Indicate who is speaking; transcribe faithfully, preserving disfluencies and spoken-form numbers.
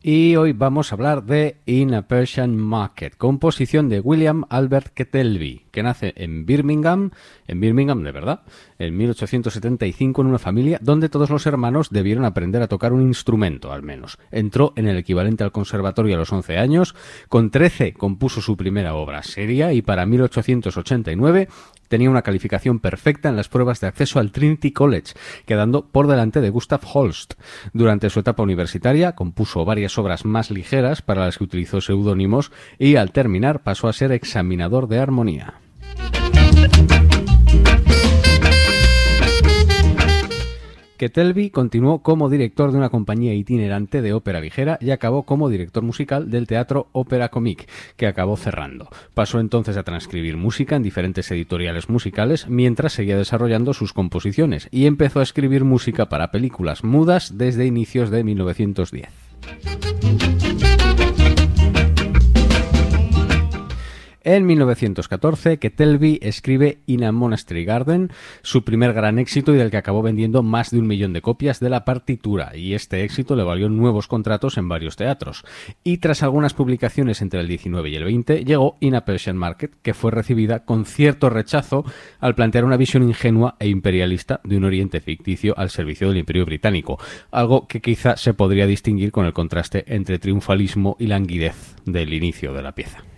Speaker 1: Y hoy vamos a hablar de In a Persian Market, composición de William Albert Ketèlbey, que nace en Birmingham, en Birmingham de verdad, en mil ochocientos setenta y cinco en una familia donde todos los hermanos debieron aprender a tocar un instrumento, al menos. Entró en el equivalente al conservatorio a los once años, con trece compuso su primera obra seria y para mil ochocientos ochenta y nueve tenía una calificación perfecta en las pruebas de acceso al Trinity College, quedando por delante de Gustav Holst. Durante su etapa universitaria compuso varias obras más ligeras para las que utilizó seudónimos y al terminar pasó a ser examinador de armonía. Ketèlbey continuó como director de una compañía itinerante de ópera ligera y acabó como director musical del teatro Opéra Comique, que acabó cerrando. Pasó entonces a transcribir música en diferentes editoriales musicales mientras seguía desarrollando sus composiciones y empezó a escribir música para películas mudas desde inicios de mil novecientos diez. En mil novecientos catorce, Ketèlbey escribe In a Monastery Garden, su primer gran éxito y del que acabó vendiendo más de un millón de copias de la partitura, y este éxito le valió nuevos contratos en varios teatros. Y tras algunas publicaciones entre el diecinueve y el veinte, llegó In a Persian Market, que fue recibida con cierto rechazo al plantear una visión ingenua e imperialista de un Oriente ficticio al servicio del Imperio Británico, algo que quizá se podría distinguir con el contraste entre triunfalismo y languidez del inicio de la pieza.